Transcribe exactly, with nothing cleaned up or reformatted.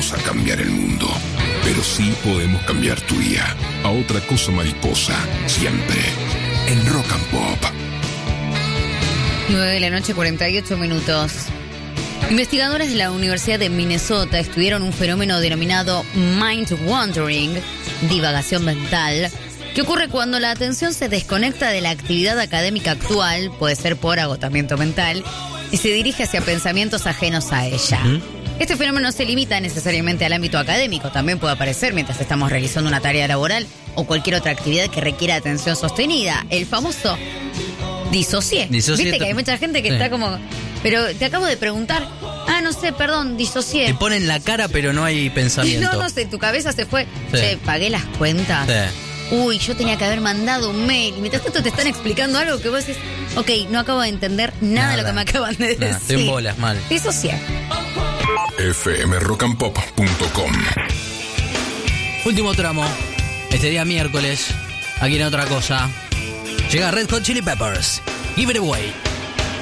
vamos a cambiar el mundo, pero sí podemos cambiar tu día a otra cosa mariposa, siempre en Rock and Pop. nueve de la noche, cuarenta y ocho minutos. Investigadores de la Universidad de Minnesota estudiaron un fenómeno denominado mind wandering, divagación mental, que ocurre cuando la atención se desconecta de la actividad académica actual, puede ser por agotamiento mental, y se dirige hacia pensamientos ajenos a ella. ¿Mm? Este fenómeno no se limita necesariamente al ámbito académico, también puede aparecer mientras estamos realizando una tarea laboral o cualquier otra actividad que requiera atención sostenida. El famoso disocié. Disocié. Viste que hay mucha gente que sí. está como... Pero te acabo de preguntar... Ah, no sé, perdón, disocié. Te ponen la cara, pero no hay pensamiento. No, no sé, tu cabeza se fue. Sí. Che, pagué las cuentas. Sí. Uy, yo tenía que haber mandado un mail. Y mientras tanto te están explicando algo que vos decís... Ok, no acabo de entender nada, nada. de lo que me acaban de decir. Nada, te embolas mal. Disocié. F M rock and pop punto com. Último tramo. Este día miércoles. Aquí en Otra Cosa. Llega Red Hot Chili Peppers. Give it away.